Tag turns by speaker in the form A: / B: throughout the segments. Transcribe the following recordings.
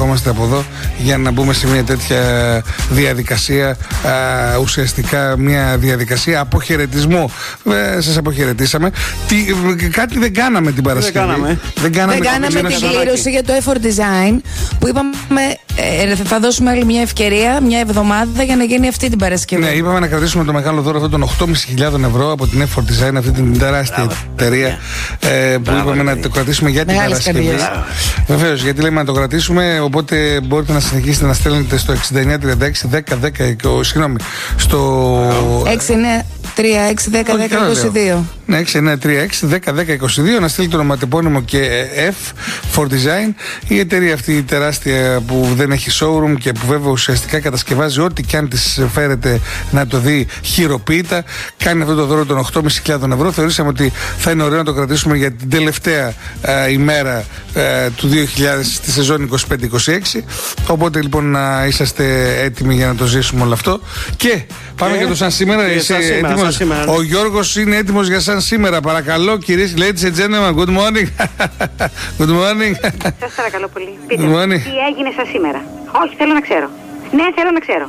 A: ερχόμαστε από εδώ για να μπούμε σε μια τέτοια διαδικασία, ουσιαστικά μια διαδικασία αποχαιρετισμού. Σας αποχαιρετήσαμε. Κάτι δεν κάναμε την Παρασκευή.
B: Δεν κάναμε την κλήρωση για το effort design που είπαμε θα δώσουμε άλλη μια ευκαιρία, μια εβδομάδα για να γίνει αυτή την Παρασκευή.
A: Ναι, είπαμε να κρατήσουμε το μεγάλο δώρο αυτό των 8.500 ευρώ από την effort design, αυτή την τεράστια εταιρεία που είπαμε να το κρατήσουμε για την Παρασκευή. Βεβαίως, γιατί λέμε να το κρατήσουμε, οπότε μπορείτε να συνεχίσετε να στέλνετε στο 6936 10 10 συγγνώμη, στο
B: 693-610-10-22.
A: Ναι, 693-610-10-22, να στείλετε το ονοματεπώνυμο και F for Design. Η εταιρεία αυτή η τεράστια που δεν έχει showroom και που βέβαια ουσιαστικά κατασκευάζει ό,τι και αν της φέρετε να το δει χειροποίητα, κάνει αυτό το δώρο των 8.500 ευρώ. Θεωρήσαμε ότι θα είναι ωραίο να το κρατήσουμε για την τελευταία ημέρα του 2000 στη σεζόν 25-26. Οπότε λοιπόν να είσαστε έτοιμοι για να το ζήσουμε όλο αυτό. Και πάμε για το σαν σήμερα. Είσαι έτοιμος? Ο Γιώργος είναι έτοιμος για σαν σήμερα. Παρακαλώ, κυρίες, ladies and gentlemen, good morning. Good morning.
C: Σας παρακαλώ πολύ. Πείτε μου, τι έγινε σαν σήμερα? Όχι, θέλω να ξέρω. Ναι, θέλω να ξέρω.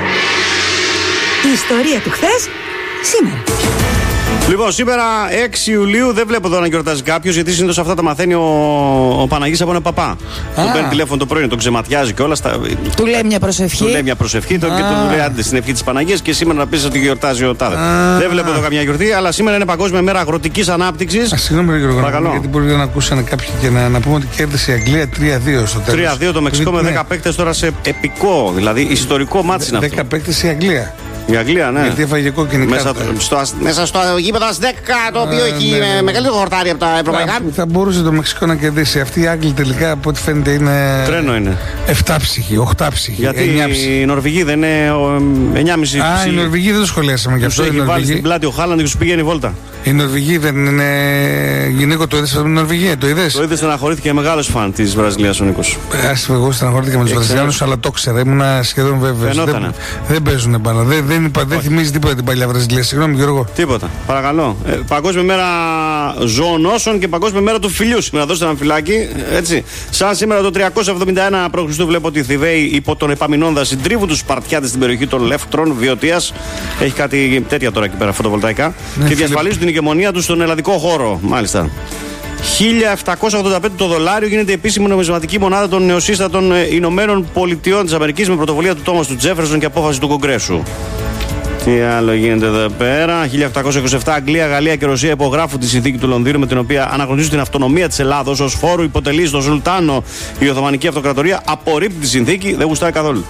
D: Η ιστορία του χθες, σήμερα.
E: Λοιπόν, σήμερα 6 Ιουλίου δεν βλέπω εδώ να γιορτάζει κάποιος, γιατί συνήθως αυτά τα μαθαίνει ο Παναγής από έναν παπά. Του παίρνει τηλέφωνο το πρωί, τον ξεματιάζει και όλα.
B: Του λέει μια προσευχή.
E: Του λέει μια προσευχή και του λέει άντε στην ευχή της Παναγίας και σήμερα να πεις ότι γιορτάζει ο τάδε. Δεν βλέπω εδώ καμιά γιορτή, αλλά σήμερα είναι Παγκόσμια Μέρα Αγροτικής Ανάπτυξης.
A: Συγγνώμη, Γιώργο, γιατί μπορεί να ακούσαν κάποιοι και να πούμε ότι κέρδισε η Αγγλία 3-2 στο τέλος.
E: 3-2 το Μεξικό με 10 παίκτες τώρα σε επικό, δηλαδή ιστορικό μάτσι είναι αυτό.
A: 10 παίκτες η Αγγλία.
E: Η Αγγλία, ναι.
A: Γιατί έφαγε κόκκινη κάρτα.
E: Μέσα στο γήπεδο ΑΣ10, το οποίο έχει μεγαλύτερο χορτάρι από τα ευρωπαϊκά.
A: Θα μπορούσε το Μεξικό να κερδίσει. Αυτή η Άγγλοι τελικά από ό,τι φαίνεται είναι.
E: Τρένο είναι.
A: 7ψυχοι, 8ψυχοι.
E: Γιατί οι Νορβηγοί δεν είναι 9,5.
A: Οι Νορβηγοί δεν το σχολιάσαμε γι' αυτό.
E: Έχει βάλει στην πλάτη ο Χάλαντ και του πηγαίνει βόλτα.
A: Οι Νορβηγοί δεν είναι. Γυναίκο το είδε από την Νορβηγία, το είδε.
E: Το είδε, στεναχωρήθηκε μεγάλο φαν τη Βραζιλίας ο Νίκος.
A: Εγώ στεναχωρήθηκα με του Βραζιλιάνους, αλλά το ήξερα, ήμουν σχεδόν βέβαιος. Δεν παίζουν μπάλα. Δεν θυμίζει τίποτα την παλιά Βραζιλία. Συγγνώμη, Γιώργο.
E: Τίποτα. Παρακαλώ. Παγκόσμια Μέρα Ζωονόσων και Παγκόσμια Μέρα του Φιλιού. Σήμερα δώστε ένα φυλάκι. Έτσι. Σαν σήμερα το 371 π.Χ. βλέπω ότι οι Θηβαίοι υπό τον Επαμινόντα συντρίβουν του Σπαρτιάτες στην περιοχή των Λεύκτρων Βιωτίας. Έχει κάτι τέτοια τώρα εκεί πέρα φωτοβολταϊκά.
A: Ναι,
E: και διασφαλίζουν την ηγεμονία του στον ελλαδικό χώρο. Μάλιστα. 1785 το δολάριο γίνεται επίσημη νομισματική μονάδα των νεοσύστατων Ηνωμένων Πολιτειών της Αμερικής με πρωτοβουλία του Τόμας του Τζέφερσον και απόφαση του Κογκρέσου. Τι άλλο γίνεται εδώ πέρα? 1827 Αγγλία, Γαλλία και Ρωσία υπογράφουν τη συνθήκη του Λονδίνου με την οποία αναγνωρίζουν την αυτονομία της Ελλάδος ως φόρου υποτελεί στο Σουλτάνο η Οθωμανική Αυτοκρατορία. Απορρίπτει τη συνθήκη, δεν γουστάει καθόλου.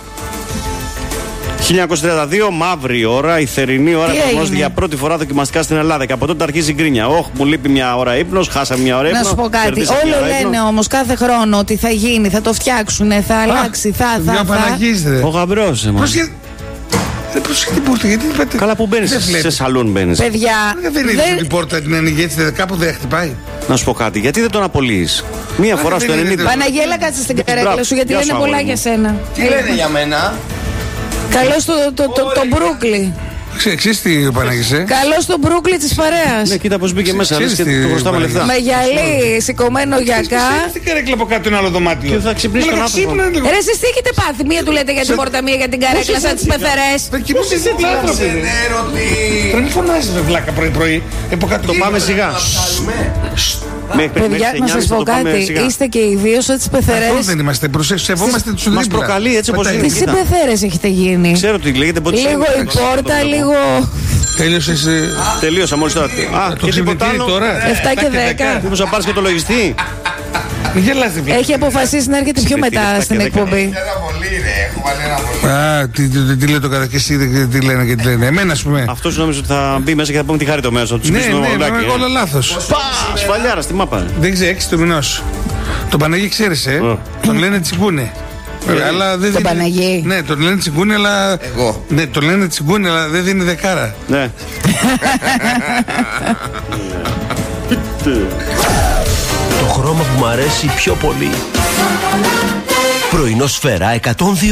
E: 1932, μαύρη ώρα, η θερινή ώρα εφαρμόζεται για πρώτη φορά δοκιμαστικά στην Ελλάδα. Και από τότε αρχίζει η γκρίνια. Όχι, μου λείπει μια ώρα ύπνος, χάσαμε μια ώρα ύπνο.
B: Να σου πω κάτι. Όλο λένε όμως κάθε χρόνο ότι θα γίνει, θα το φτιάξουν, θα αλλάξει, θα.
E: Ο γαμπρός,
A: Δεν προσέχει την πόρτα, γιατί είπατε.
E: Καλά, που μπαίνεις σε σαλούν, μπαίνεις.
B: Παιδιά.
A: Δεν είναι την πόρτα την ανοίγει έτσι, κάπου δεν χτυπάει.
E: Να σου πω κάτι, γιατί δεν τον απολύεις? Μία φορά στο 90.
B: Παναγέλα, κάτσε στην καρέκλα σου, γιατί λένε πολλά για σένα.
F: Τι λένε για μένα?
B: Καλώς το Μπρούκλι.
A: Ξέρεις τι Παναγίσαι?
B: Καλώς το Μπρούκλι της παρέας.
E: Ναι, κοίτα πως μπήκε μέσα, λες και του χρωστάμε λεφτά.
B: Με γυαλί, σηκωμένο γιακά.
A: Την καρέκλα από κάτω ένα άλλο δωμάτιο.
E: Και θα ξυπνήσει τον άνθρωπο.
B: Ρε, εσείς τι έχετε πάθει? Μία του λέτε για την πόρτα, μία για την καρέκλα, σαν τις πεθερές.
A: Πώς είσαι έτσι άνθρωποι? Πρέπει να φωνάζεις με βλάκα πρωί-πρωί.
E: Το πάμε σιγά.
B: Παιδιά, να σας πω κάτι. Είστε και οι δύο σαν τις πεθερές.
A: Αυτό δεν είμαστε. Σεβόμαστε τους δίπλα.
E: Μας προκαλεί έτσι όπως είναι.
B: Τι συμπεθέρες έχετε γίνει?
E: Ξέρω τι λέγεται.
B: Λίγο η πόρτα, λίγο.
A: Τέλειωσες.
E: Τελείωσα μόλις τώρα.
A: Το ξυπνητήρι τώρα.
B: 7 και 10.
E: Μήπως θα πάρεις και το λογιστή?
A: Μην γελάς.
B: Έχει αποφασίσει να έρχεται πιο μετά στην εκπομπή.
A: Τι λέει το κατά και εσύ, τι λένε και τι λένε. Εμένα, ας πούμε.
E: Αυτός νόμιζε ότι θα μπει μέσα και θα πούμε τη χάρη το μέσα.
A: Ναι, όλα λάθος.
E: Σφαλιάρα στη μάπα.
A: Δεν ξέρω, 6 του μηνός. Το Παναγί ξέρεις, τον λένε Τσιγκούνε.
B: Τον Παναγί.
A: Ναι, τον λένε Τσιγκούνε, αλλά. Εγώ. Ναι, τον λένε Τσιγκούνε, αλλά δεν δίνει δεκάρα.
E: Ναι.
G: Το χρώμα που μου αρέσει πιο πολύ. Πρωινό Σφαίρα 102.